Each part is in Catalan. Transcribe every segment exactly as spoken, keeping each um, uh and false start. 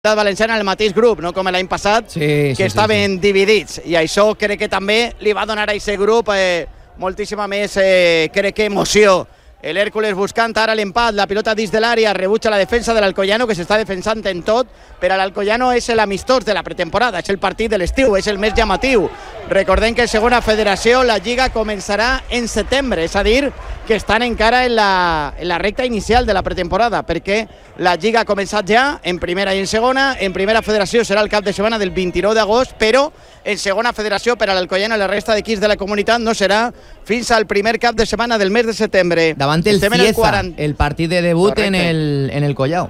valenciana el mateix grup, no com l'any passat, sí, que sí, estaven sí, sí. dividits, i això crec que també li va donar a aquest grup eh, moltíssima més, eh, crec que emoció. El Hércules buscant ara l'empat, la pilota dins de l'àrea, rebutja la defensa de l'Alcoyano, que s'està defensant en tot, però l'Alcoyano és l'amistós de la pretemporada, és el partit de l'estiu, és el més llamatiu. Recordem que en segona federació la Lliga començarà en setembre, és a dir, que estan encara en la, en la recta inicial de la pretemporada, perquè la Lliga ha començat ja en primera i en segona. En primera federació serà el cap de setmana del vint-i-nou d'agost, però en segona federació per a l'Alcoyano i la resta d'equips de la comunitat no serà fins al primer cap de setmana del mes de setembre. Davant el Estem Cieza, el, quaranta... el partit de debut en el, en el Collao.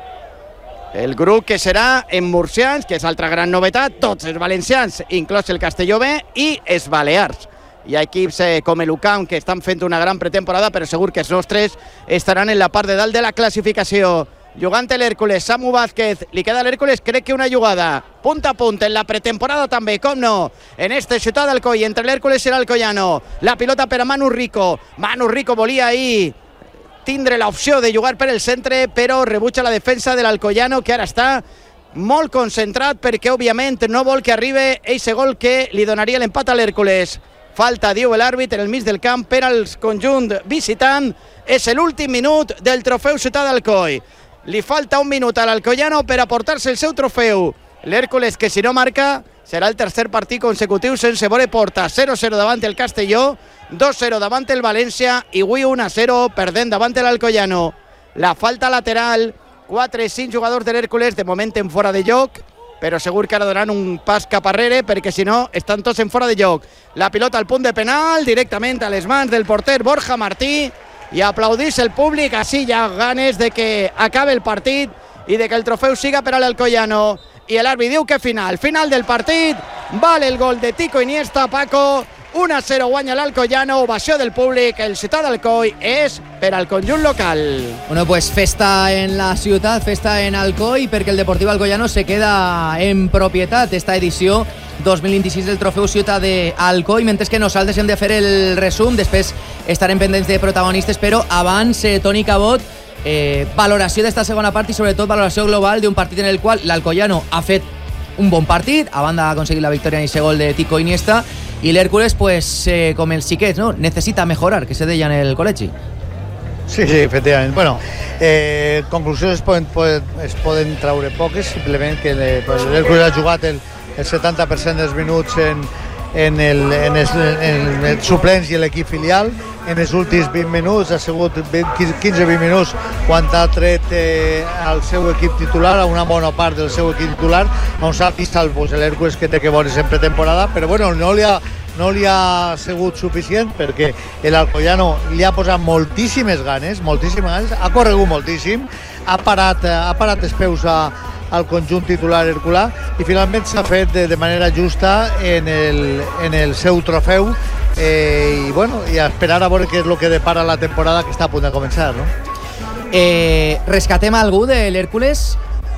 El grup que serà en murcians, que és altra gran novetat, tots els valencians, inclòs el Castelló B i els Balears. Hi ha equips eh, com el U C A M que estan fent una gran pretemporada, però segur que els nostres estaran en la part de dalt de la classificació. Jugant l'Hèrcules, Samu Vázquez, li queda a l'Hèrcules, crec que una jugada punt a punt en la pretemporada també, com no, en este Ciutat d'Alcoi, entre l'Hèrcules i l'Alcoyano, la pilota per a Manu Rico. Manu Rico volia ahir tindre l'opció de jugar per el centre, però rebutja la defensa de l'Alcoyano, que ara està molt concentrat perquè, òbviament, no vol que arribi eixe gol que li donaria l'empat a l'Hèrcules. Falta, diu l'àrbit, en el mig del camp per als conjunt visitant. És l'últim minut del trofeu Ciutat d'Alcoi. Li falta un minut a l'Alcoyano per aportar-se el seu trofeu. L'Hèrcules, que si no marca, serà el tercer partit consecutiu sense veure porta. zero a zero davant el Castelló, dos a zero davant el València i avui un a zero perdent davant l'Alcoyano. La falta lateral, quatre cinc jugadors de l'Hèrcules, de moment en fora de lloc, però segur que ara donaran un pas cap arrere, perquè si no estan tots en fora de lloc. La pilota al punt de penal, directament a les mans del porter Borja Martí, i aplaudís el públic. Així hi ha ganes de que acabe el partit i de que el trofeu siga per a l'Alcoyano. I l'àrbit diu que final, final del partit, vale el gol de Tico Iniesta, Paco, un a zero guanya l'Alcoyano, ovació del públic, el Ciutat d'Alcoi és per al conjunt local. Bueno, pues festa en la ciutat, festa en Alcoi, perquè el Deportiu Alcoyano se queda en propietat esta edició dos mil vint-i-sis del trofeu Ciutat d'Alcoi, mentre que nosaltres hem de fer el resum, després estarem pendents de protagonistes, però abans, eh, Toni Cabot, eh, valoració d'esta segona part i sobretot valoració global d'un partit en el qual l'Alcoyano ha fet un bon partit, a banda d'aconseguir la victòria en aquest gol de Tico Iniesta, i l'Hèrcules, pues, eh, com els xiquets, no? Necessita mejorar, que se deia en el col·legi. Sí, sí, efectivament. Bueno, eh, conclusions es poden, poden, es poden traure poques, simplement que l'Hèrcules ha jugat el, el setanta per cent dels minuts en, en, el, en, el, en el suplents i l'equip filial. En els últims vint minuts ha sigut quinze vint minuts quan ha tret eh, el seu equip titular, a una bona part del seu equip titular, on s'ha vist el, pues, l'Hèrcules que té que bones en pretemporada, però bueno, no li ha no li ha sigut suficient perquè l'Alcoyano li ha posat moltíssimes ganes, moltíssimes ganes, ha corregut moltíssim, ha parat, ha parat els peus a, al conjunt titular herculà i finalment s'ha fet de, de manera justa en el, en el seu trofeu, eh, i bueno, i a esperar a veure què és el que depara la temporada que està a punt de començar, no? Eh, rescatem algú de l'Hèrcules?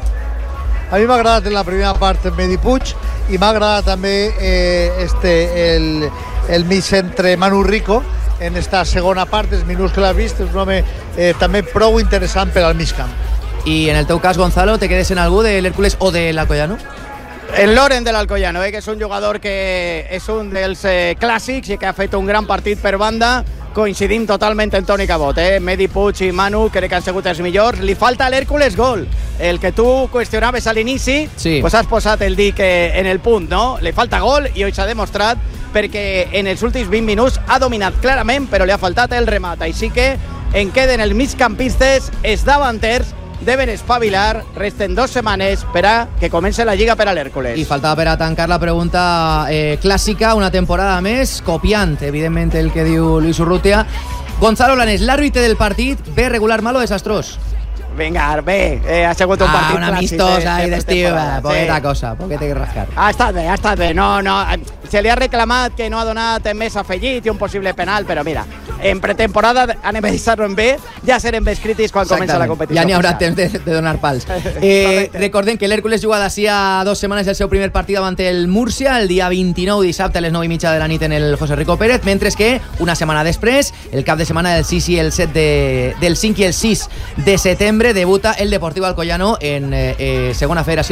A mi m'ha agradat en la primera part Medi Puig i m'ha agradat també eh, este, el, el mig centre Manu Rico en esta segona part, els minuts que l'ha vist, és un home eh, també prou interessant per al mig camp. I en el teu cas, Gonzalo, te quedes en algú de l'Hèrcules o de l'Alcoyano? El Loren de l'Alcoyano, eh, que és un jugador que és un dels eh, clàssics i que ha fet un gran partit per banda. Coincidim totalment en Toni Cabot, eh? Medi Puig i Manu crec que han sigut els millors. Li falta a l'Hèrcules gol, el que tu qüestionaves a l'inici, sí. Pues has posat el dic en el punt, no? Li falta gol i hoy s'ha demostrat perquè en els últims vint minuts ha dominat clarament, però li ha faltat el remat. Així que en queden els migcampistes, els davanters deben espavilar, resten dos setmanes per a que comenci la Lliga per a l'Hèrcules. I faltava per a tancar la pregunta eh, clàssica, una temporada més, copiant, evidentment, el que diu Luis Urrutia. Gonzalo Blanes, l'àrbitre del partit, bé, regular, mal o desastrós? Vinga, bé, eh, ha sigut un ah, partit una clàssic. amistosa de, ahí de d'estiu, temporada. poqueta Sí. cosa, poqueta que rascar. Ha estat bé, ha estat bé. No, no, se li ha reclamat que no ha donat més afegit i un possible penal, però mira, en pretemporada, anem a deixar-ho en B, ja serem més crítics quan comença la competició. Ja n'hi haurà temps de, de donar pals. Eh, recordem que l'Hèrcules juga d'ací a dos setmanes el seu primer partit davant el Múrcia, el dia vint-i-nou, dissabte a les nou i mitja de la nit en el José Rico Pérez, mentre que una setmana després, el cap de setmana del sis i el set de, del cinc i el sis de setembre, debuta el Deportiu Alcoyano en eh, eh, segona federació